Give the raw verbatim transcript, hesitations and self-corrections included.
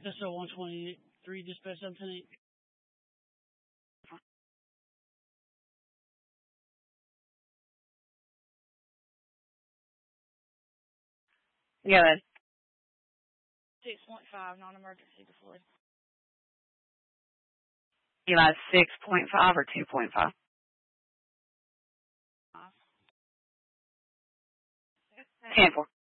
S O one twenty-three, dispatch seven ten eight. Go ahead. six point five, non-emergency deployed. Eli, six point five or two point five? Five. ten four.